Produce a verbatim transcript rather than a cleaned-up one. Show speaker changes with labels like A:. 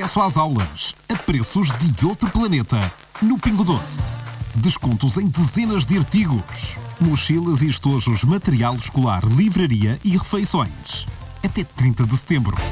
A: Regresso às aulas, a preços de outro planeta, no Pingo Doce. Descontos em dezenas de artigos. Mochilas e estojos, material escolar, livraria e refeições. Até trinta de setembro.